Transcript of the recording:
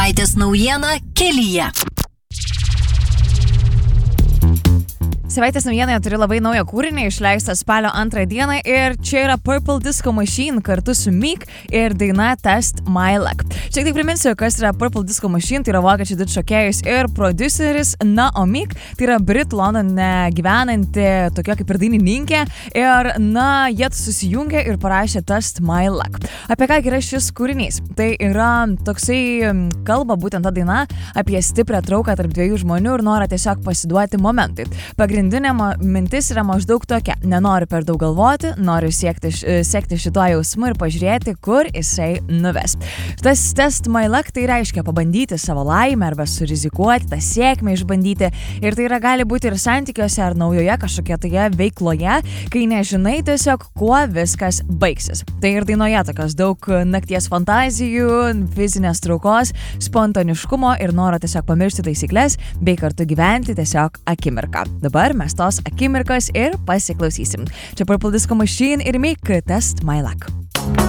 Savaitės naujiena kelyje. Savaitės naujienoje turiu labai naują kūrinį, išleistą spalio 2 dieną ir čia yra Purple Disco Machine kartu su Meek ir daina Test My Luck. Šiek tiek priminsiu, kas yra Purple Disco Machine, tai yra vokiečių didžšokėjus ir prodiuseris, na, o Meek tai yra Brit Londone gyvenanti tokia kaip ir dainininkė ir, na, jie susijungė ir parašė Test My Luck. Apie ką yra šis kūrinys? Tai yra toksai kalba būtent ta daina apie stiprią trauką tarp dviejų žmonių ir norą tiesiog pasiduoti momentui. Pagrindinė mintis yra maždaug tokia: nenoriu per daug galvoti, noriu sekti šituo jausmu ir pažiūrėti, kur jisai nuves. Tas Test My Luck tai reiškia pabandyti savo laimę arba surizikuoti, tą sėkmę išbandyti, ir tai yra gali būti ir santykiuose ar naujoje kažkokioje veikloje, kai nežinai tiesiog, kuo viskas baigsis. Tai ir dainoje tokios daug nakties fantazijų, fizinės traukos, spontaniškumo ir noro tiesiog pamiršti taisyklės bei kartu gyventi tiesiog akimirką. Dabar mes tos akimirkos ir pasiklausysim. Čia Purple Disco Machine ir Meek Test My Luck.